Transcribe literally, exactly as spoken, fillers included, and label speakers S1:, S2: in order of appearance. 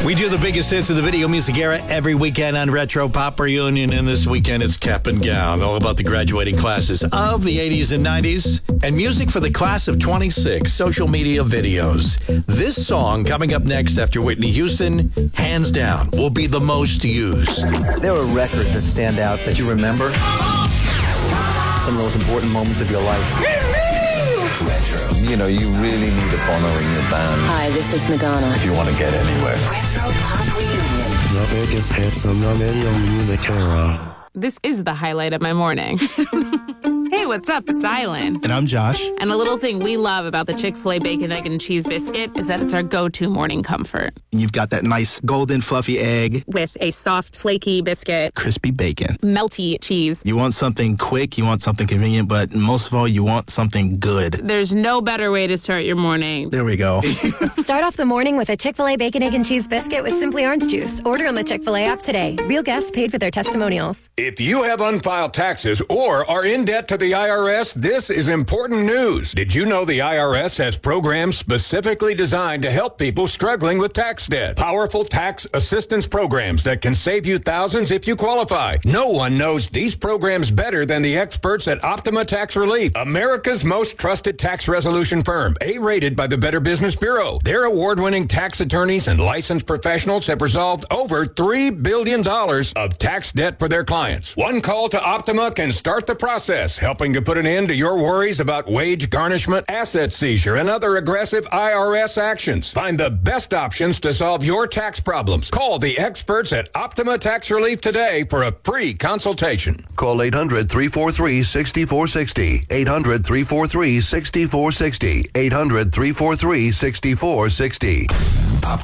S1: We do the biggest hits of the video music era every weekend on Retro Pop Reunion, and this weekend it's Cap and Gown, all about the graduating classes of the eighties and nineties, and music for the class of twenty-six, social media videos. This song coming up next after Whitney Houston, hands down, will be the most used.
S2: There are records that stand out that you remember. Some of the most important moments of your life.
S3: Retro. You know, you really need a Bono in your band.
S4: Hi, this is Madonna.
S3: If you want to get anywhere.
S4: Retro Pop Reunion.
S5: The biggest hits of the video music era.
S6: This is the highlight of my morning. Hey, what's up? It's Island.
S7: And I'm Josh.
S6: And a little thing we love about the Chick-fil-A Bacon, Egg, and Cheese Biscuit is that it's our go-to morning comfort.
S7: You've got that nice golden fluffy egg.
S6: With a soft, flaky biscuit.
S7: Crispy bacon.
S6: Melty cheese.
S7: You want something quick, you want something convenient, but most of all, you want something good.
S6: There's no better way to start your morning.
S7: There we go.
S8: Start off the morning with a Chick-fil-A Bacon, Egg, and Cheese Biscuit with Simply Orange Juice. Order on the Chick-fil-A app today. Real guests paid for their testimonials.
S9: If you have unfiled taxes or are in debt to the I R S, this is important news. Did you know the I R S has programs specifically designed to help people struggling with tax debt? Powerful tax assistance programs that can save you thousands if you qualify. No one knows these programs better than the experts at Optima Tax Relief, America's most trusted tax resolution firm, A-rated by the Better Business Bureau. Their award-winning tax attorneys and licensed professionals have resolved over three billion dollars of tax debt for their clients. One call to Optima can start the process, helping to put an end to your worries about wage garnishment, asset seizure, and other aggressive I R S actions. Find the best options to solve your tax problems. Call the experts at Optima Tax Relief today for a free consultation.
S10: Call eight hundred, three four three, six four six zero. eight hundred, three four three, six four six zero. eight hundred, three four three, six four six zero.